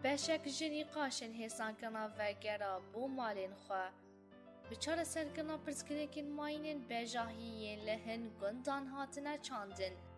بشک جنی قاشن هسان کنا وگرا بو مالین خوا بچار سرکنا پرسکرکن ماینن بجاهیین لهن گندان هاتنا چاندن